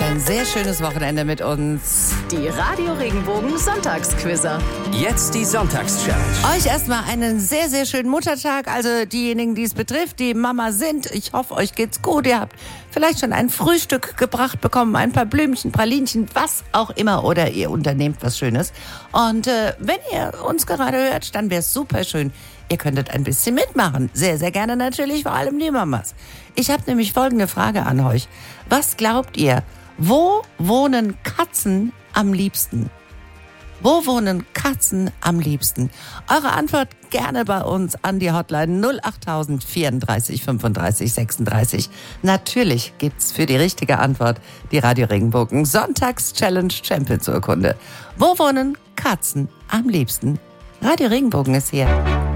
ein sehr schönes Wochenende mit uns. Die Radio Regenbogen Sonntagsquizzer. Jetzt die Sonntagschallenge. Euch erstmal einen sehr, sehr schönen Muttertag. Also diejenigen, die es betrifft, die Mama sind. Ich hoffe, euch geht's gut. Ihr habt vielleicht schon ein Frühstück gebracht bekommen, ein paar Blümchen, Pralinchen, was auch immer. Oder ihr unternehmt was Schönes. Und wenn ihr uns gerade hört, dann wäre es super schön. Ihr könntet ein bisschen mitmachen. Sehr, sehr gerne natürlich, vor allem die Mamas. Ich habe nämlich folgende Frage an euch. Was glaubt ihr? Wo wohnen Katzen am liebsten? Wo wohnen Katzen am liebsten? Eure Antwort gerne bei uns an die Hotline 08000 34 35 36. Natürlich gibt's für die richtige Antwort die Radio Regenbogen Sonntags-Challenge Champions Urkunde. Wo wohnen Katzen am liebsten? Radio Regenbogen ist hier.